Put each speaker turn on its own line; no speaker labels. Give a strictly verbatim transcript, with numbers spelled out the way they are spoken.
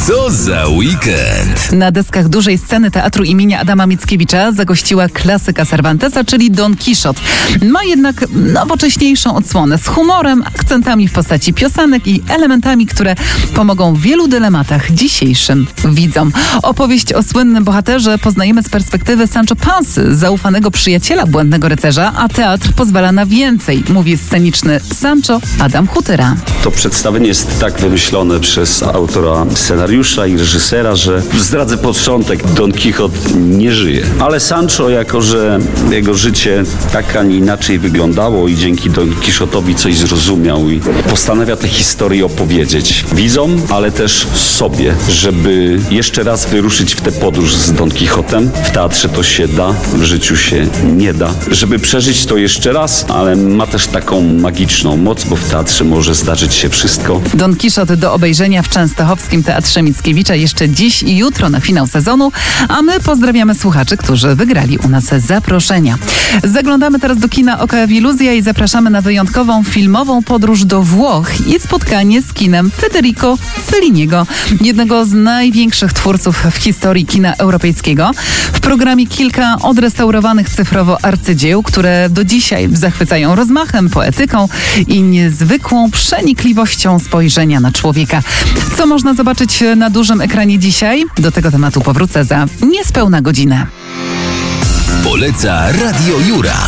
Co za weekend!
Na deskach dużej sceny teatru imienia Adama Mickiewicza zagościła klasyka Cervantesa, czyli Don Quijote. Ma jednak nowocześniejszą odsłonę z humorem, akcentami w postaci piosenek i elementami, które pomogą w wielu dylematach dzisiejszym widzom. Opowieść o słynnym bohaterze poznajemy z perspektywy Sancho Pansy, zaufanego przyjaciela błędnego rycerza, a teatr pozwala na więcej, mówi sceniczny Sancho Adam Hutyra.
To przedstawienie jest tak wymyślone przez autora scenariusza i reżysera, że zdradzę początek, Don Quixote nie żyje. Ale Sancho, jako że jego życie tak, a nie inaczej wyglądało i dzięki Don Quixote'owi coś zrozumiał i postanawia tę historię opowiedzieć widzom, ale też sobie, żeby jeszcze raz wyruszyć w tę podróż z Don Quixotem. W teatrze to się da, w życiu się nie da. Żeby przeżyć to jeszcze raz, ale ma też taką magiczną moc, bo w teatrze może zdarzyć się wszystko.
Don Quijote do obejrzenia w Częstochowskim Teatrze Mickiewicza jeszcze dziś i jutro na finał sezonu, a my pozdrawiamy słuchaczy, którzy wygrali u nas zaproszenia. Zaglądamy teraz do kina O K F Iluzja i zapraszamy na wyjątkową filmową podróż do Włoch i spotkanie z kinem Federico Felliniego, jednego z największych twórców w historii kina europejskiego. W programie kilka odrestaurowanych cyfrowo arcydzieł, które do dzisiaj zachwycają rozmachem, poetyką i niezwykłą przenikliwością spojrzenia na człowieka. Co można zobaczyć na dużym ekranie dzisiaj? Do tego tematu powrócę za niespełna godzinę.
Poleca Radio Jura.